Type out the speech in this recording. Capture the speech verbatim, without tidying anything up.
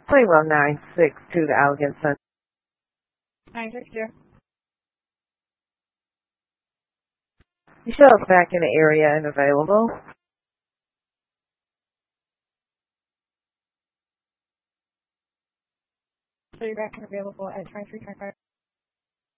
Playwell nine six two to Allegan Center. nine six two. Michelle's back in the area and available. So you're back and available at twenty-three twenty-five.